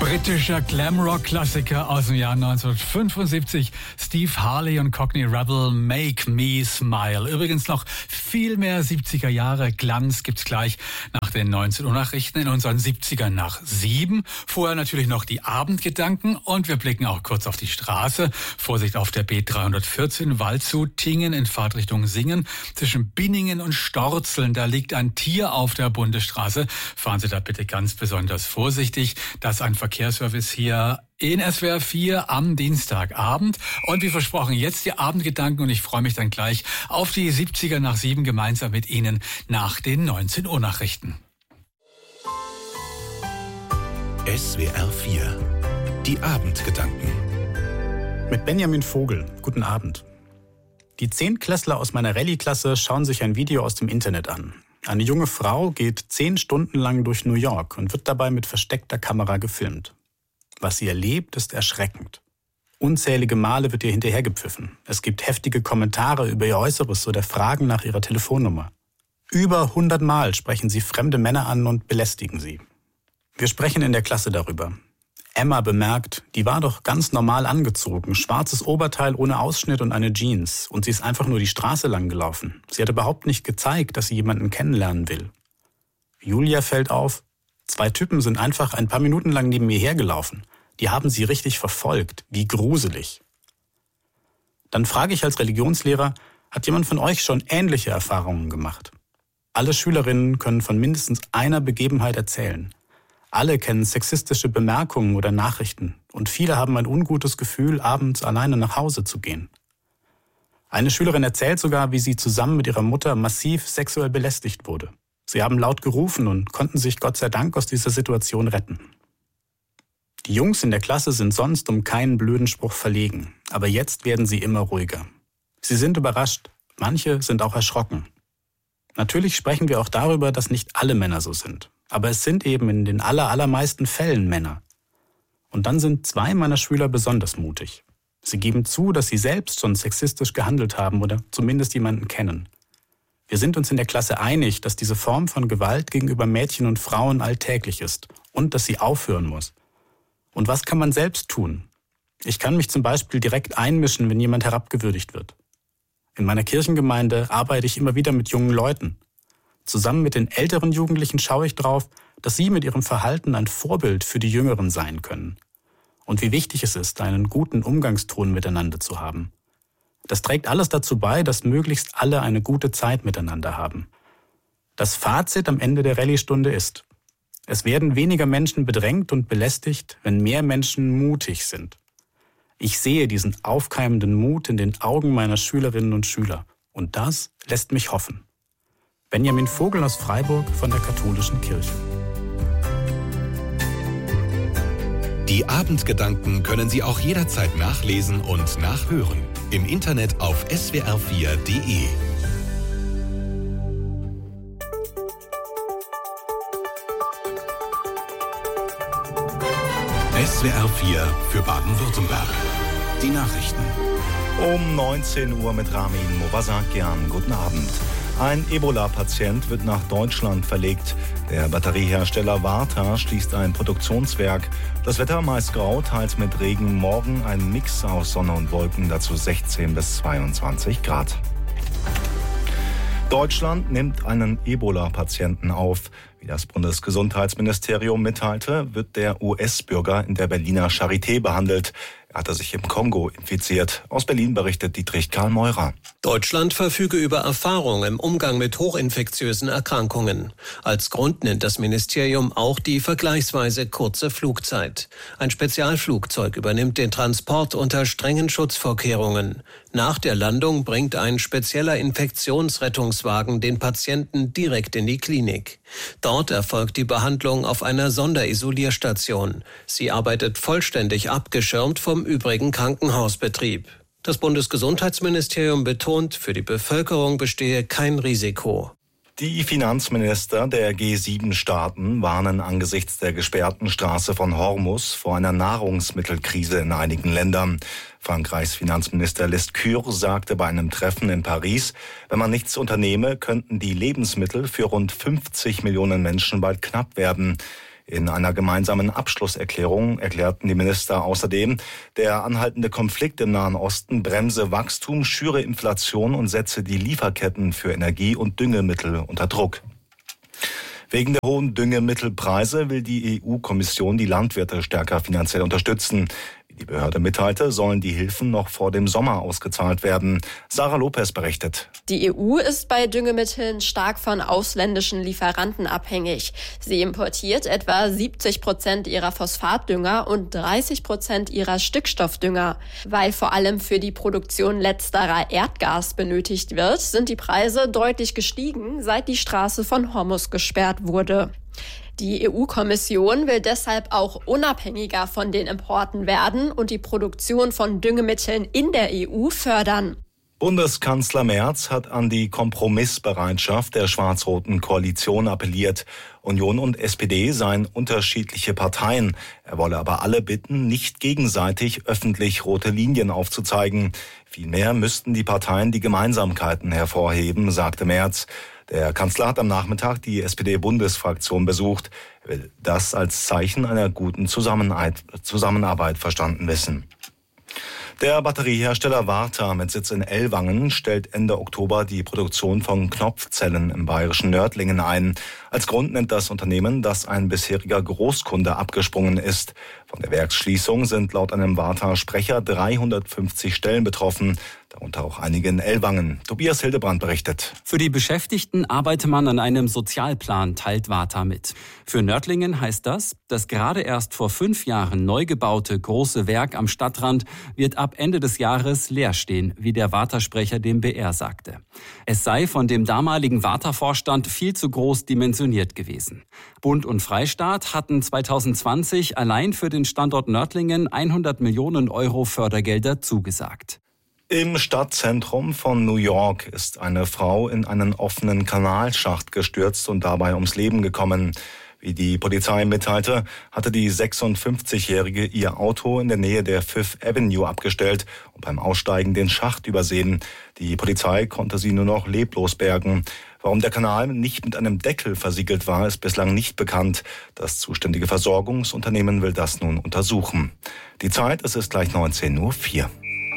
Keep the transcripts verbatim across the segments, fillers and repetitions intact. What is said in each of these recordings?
Britischer Glamrock-Klassiker aus dem Jahr neunzehnhundertfünfundsiebzig. Steve Harley und Cockney Rebel, Make Me Smile. Übrigens noch viel mehr siebziger Jahre Glanz gibt's gleich nach den neunzehn Uhr Nachrichten in unseren siebzigern nach sieben. Vorher natürlich noch die Abendgedanken und wir blicken auch kurz auf die Straße. Vorsicht auf der B dreihundertvierzehn, Waldshut-Tingen in Fahrtrichtung Singen. Zwischen Binningen und Storzeln, da liegt ein Tier auf der Bundesstraße. Fahren Sie da bitte ganz besonders vorsichtig. Das ist ein Verkehrsservice hier in S W R vier am Dienstagabend. Und wie versprochen, jetzt die Abendgedanken und ich freue mich dann gleich auf die siebziger nach sieben gemeinsam mit Ihnen nach den neunzehn Uhr Nachrichten. S W R vier, die Abendgedanken. Mit Benjamin Vogel. Guten Abend. Die Zehntklässler aus meiner Rallye-Klasse schauen sich ein Video aus dem Internet an. Eine junge Frau geht zehn Stunden lang durch New York und wird dabei mit versteckter Kamera gefilmt. Was sie erlebt, ist erschreckend. Unzählige Male wird ihr hinterhergepfiffen. Es gibt heftige Kommentare über ihr Äußeres oder Fragen nach ihrer Telefonnummer. Über hundert Mal sprechen sie fremde Männer an und belästigen sie. Wir sprechen in der Klasse darüber. Emma bemerkt, die war doch ganz normal angezogen, schwarzes Oberteil ohne Ausschnitt und eine Jeans. Und sie ist einfach nur die Straße lang gelaufen. Sie hat überhaupt nicht gezeigt, dass sie jemanden kennenlernen will. Julia fällt auf, zwei Typen sind einfach ein paar Minuten lang neben ihr hergelaufen. Die haben sie richtig verfolgt. Wie gruselig. Dann frage ich als Religionslehrer, hat jemand von euch schon ähnliche Erfahrungen gemacht? Alle Schülerinnen können von mindestens einer Begebenheit erzählen. Alle kennen sexistische Bemerkungen oder Nachrichten und viele haben ein ungutes Gefühl, abends alleine nach Hause zu gehen. Eine Schülerin erzählt sogar, wie sie zusammen mit ihrer Mutter massiv sexuell belästigt wurde. Sie haben laut gerufen und konnten sich Gott sei Dank aus dieser Situation retten. Die Jungs in der Klasse sind sonst um keinen blöden Spruch verlegen, aber jetzt werden sie immer ruhiger. Sie sind überrascht, manche sind auch erschrocken. Natürlich sprechen wir auch darüber, dass nicht alle Männer so sind. Aber es sind eben in den aller, allermeisten Fällen Männer. Und dann sind zwei meiner Schüler besonders mutig. Sie geben zu, dass sie selbst schon sexistisch gehandelt haben oder zumindest jemanden kennen. Wir sind uns in der Klasse einig, dass diese Form von Gewalt gegenüber Mädchen und Frauen alltäglich ist und dass sie aufhören muss. Und was kann man selbst tun? Ich kann mich zum Beispiel direkt einmischen, wenn jemand herabgewürdigt wird. In meiner Kirchengemeinde arbeite ich immer wieder mit jungen Leuten. Zusammen mit den älteren Jugendlichen schaue ich drauf, dass sie mit ihrem Verhalten ein Vorbild für die Jüngeren sein können. Und wie wichtig es ist, einen guten Umgangston miteinander zu haben. Das trägt alles dazu bei, dass möglichst alle eine gute Zeit miteinander haben. Das Fazit am Ende der Rallye-Stunde ist: Es werden weniger Menschen bedrängt und belästigt, wenn mehr Menschen mutig sind. Ich sehe diesen aufkeimenden Mut in den Augen meiner Schülerinnen und Schüler. Und das lässt mich hoffen. Benjamin Vogel aus Freiburg von der Katholischen Kirche. Die Abendgedanken können Sie auch jederzeit nachlesen und nachhören. Im Internet auf S W R vier Punkt de. S W R vier für Baden-Württemberg. Die Nachrichten. Um neunzehn Uhr mit Ramin Movasakian. Guten Abend. Ein Ebola-Patient wird nach Deutschland verlegt. Der Batteriehersteller Varta schließt ein Produktionswerk. Das Wetter meist grau, teils mit Regen. Morgen ein Mix aus Sonne und Wolken, dazu sechzehn bis zweiundzwanzig Grad. Deutschland nimmt einen Ebola-Patienten auf. Wie das Bundesgesundheitsministerium mitteilte, wird der U S-Bürger in der Berliner Charité behandelt. Er hatte sich im Kongo infiziert. Aus Berlin berichtet Dietrich Karl Meurer. Deutschland verfüge über Erfahrung im Umgang mit hochinfektiösen Erkrankungen. Als Grund nennt das Ministerium auch die vergleichsweise kurze Flugzeit. Ein Spezialflugzeug übernimmt den Transport unter strengen Schutzvorkehrungen. Nach der Landung bringt ein spezieller Infektionsrettungswagen den Patienten direkt in die Klinik. Dort erfolgt die Behandlung auf einer Sonderisolierstation. Sie arbeitet vollständig abgeschirmt vom übrigen Krankenhausbetrieb. Das Bundesgesundheitsministerium betont, für die Bevölkerung bestehe kein Risiko. Die Finanzminister der G sieben Staaten warnen angesichts der gesperrten Straße von Hormuz vor einer Nahrungsmittelkrise in einigen Ländern. Frankreichs Finanzminister Lescure sagte bei einem Treffen in Paris, wenn man nichts unternehme, könnten die Lebensmittel für rund fünfzig Millionen Menschen bald knapp werden. In einer gemeinsamen Abschlusserklärung erklärten die Minister außerdem, der anhaltende Konflikt im Nahen Osten bremse Wachstum, schüre Inflation und setze die Lieferketten für Energie und Düngemittel unter Druck. Wegen der hohen Düngemittelpreise will die E U-Kommission die Landwirte stärker finanziell unterstützen. Wie die Behörde mitteilte, sollen die Hilfen noch vor dem Sommer ausgezahlt werden. Sarah Lopez berichtet. Die E U ist bei Düngemitteln stark von ausländischen Lieferanten abhängig. Sie importiert etwa siebzig Prozent ihrer Phosphatdünger und dreißig Prozent ihrer Stickstoffdünger. Weil vor allem für die Produktion letzterer Erdgas benötigt wird, sind die Preise deutlich gestiegen, seit die Straße von Hormuz gesperrt wurde. Die E U-Kommission will deshalb auch unabhängiger von den Importen werden und die Produktion von Düngemitteln in der E U fördern. Bundeskanzler Merz hat an die Kompromissbereitschaft der schwarz-roten Koalition appelliert. Union und S P D seien unterschiedliche Parteien. Er wolle aber alle bitten, nicht gegenseitig öffentlich rote Linien aufzuzeigen. Vielmehr müssten die Parteien die Gemeinsamkeiten hervorheben, sagte Merz. Der Kanzler hat am Nachmittag die S P D-Bundesfraktion besucht. Er will das als Zeichen einer guten Zusammenarbeit, Zusammenarbeit verstanden wissen. Der Batteriehersteller Varta mit Sitz in Ellwangen stellt Ende Oktober die Produktion von Knopfzellen im bayerischen Nördlingen ein. Als Grund nennt das Unternehmen, dass ein bisheriger Großkunde abgesprungen ist. Von der Werksschließung sind laut einem Varta-Sprecher dreihundertfünfzig Stellen betroffen, darunter auch einige in Ellwangen. Tobias Hildebrand berichtet. Für die Beschäftigten arbeite man an einem Sozialplan, teilt Varta mit. Für Nördlingen heißt das, das gerade erst vor fünf Jahren neu gebaute große Werk am Stadtrand wird ab Ende des Jahres leer stehen, wie der Varta-Sprecher dem B R sagte. Es sei von dem damaligen Varta-Vorstand viel zu groß dimensioniert gewesen. Bund und Freistaat hatten zweitausendzwanzig allein für den Standort Nördlingen hundert Millionen Euro Fördergelder zugesagt. Im Stadtzentrum von New York ist eine Frau in einen offenen Kanalschacht gestürzt und dabei ums Leben gekommen. Wie die Polizei mitteilte, hatte die sechsundfünfzigjährige ihr Auto in der Nähe der Fifth Avenue abgestellt und beim Aussteigen den Schacht übersehen. Die Polizei konnte sie nur noch leblos bergen. Warum der Kanal nicht mit einem Deckel versiegelt war, ist bislang nicht bekannt. Das zuständige Versorgungsunternehmen will das nun untersuchen. Die Zeit, es ist gleich neunzehn Uhr vier.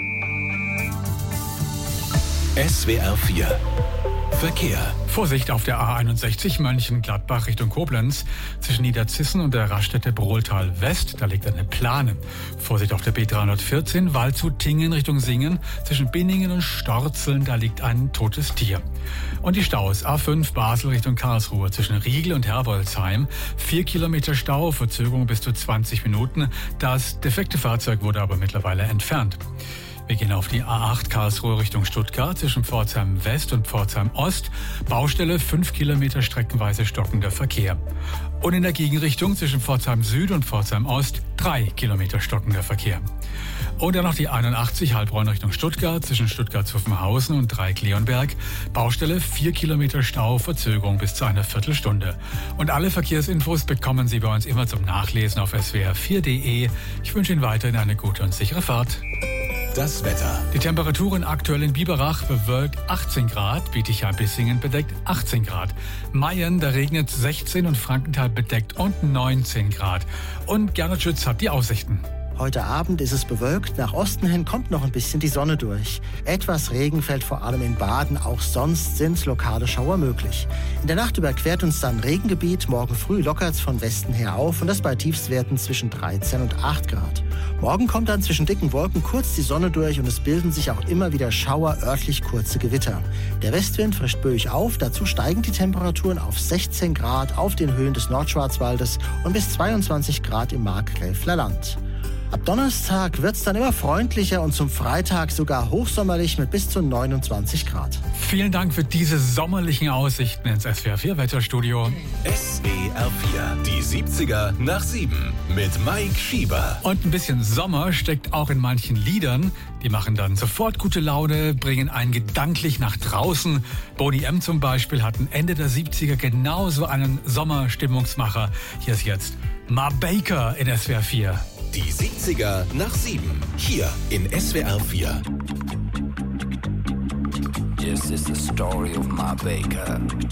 S W R vier Verkehr. Vorsicht auf der A einundsechzig Mönchengladbach Richtung Koblenz. Zwischen Niederzissen und der Raststätte Brohltal West, da liegt eine Plane. Vorsicht auf der B dreihundertvierzehn Waldshut-Tingen Richtung Singen. Zwischen Binningen und Storzeln, da liegt ein totes Tier. Und die Staus A fünf Basel Richtung Karlsruhe. Zwischen Riegel und Herbolzheim. Vier Kilometer Stau, Verzögerung bis zu zwanzig Minuten. Das defekte Fahrzeug wurde aber mittlerweile entfernt. Wir gehen auf die A acht Karlsruhe Richtung Stuttgart zwischen Pforzheim West und Pforzheim Ost. Baustelle fünf Kilometer streckenweise stockender Verkehr. Und in der Gegenrichtung zwischen Pforzheim Süd und Pforzheim Ost drei Kilometer stockender Verkehr. Und dann noch die einundachtzig Heilbronn Richtung Stuttgart zwischen Stuttgart-Zuffenhausen und Dreieck-Leonberg. Baustelle vier Kilometer Stau, Verzögerung bis zu einer Viertelstunde. Und alle Verkehrsinfos bekommen Sie bei uns immer zum Nachlesen auf S W R vier punkt de. Ich wünsche Ihnen weiterhin eine gute und sichere Fahrt. Das Wetter. Die Temperaturen aktuell in Biberach bewölkt achtzehn Grad, Bietigheim-Bissingen bedeckt achtzehn Grad. Mayen, da regnet sechzehn und Frankenthal bedeckt und neunzehn Grad. Und Gernot Schütz hat die Aussichten. Heute Abend ist es bewölkt, nach Osten hin kommt noch ein bisschen die Sonne durch. Etwas Regen fällt vor allem in Baden, auch sonst sind lokale Schauer möglich. In der Nacht überquert uns dann Regengebiet, morgen früh lockert es von Westen her auf und das bei Tiefstwerten zwischen dreizehn und acht Grad. Morgen kommt dann zwischen dicken Wolken kurz die Sonne durch und es bilden sich auch immer wieder Schauer, örtlich kurze Gewitter. Der Westwind frischt böig auf, dazu steigen die Temperaturen auf sechzehn Grad auf den Höhen des Nordschwarzwaldes und bis zweiundzwanzig Grad im Markgräfler Land. Ab Donnerstag wird es dann immer freundlicher und zum Freitag sogar hochsommerlich mit bis zu neunundzwanzig Grad. Vielen Dank für diese sommerlichen Aussichten ins S W R vier Wetterstudio. S W R vier, die siebziger nach sieben mit Mike Schieber. Und ein bisschen Sommer steckt auch in manchen Liedern. Die machen dann sofort gute Laune, bringen einen gedanklich nach draußen. Boney M. zum Beispiel hatten Ende der siebziger genauso einen Sommerstimmungsmacher. Hier ist jetzt Ma Baker in S W R vier. Die siebziger nach sieben. Hier in S W R vier. This is the story of Ma Baker.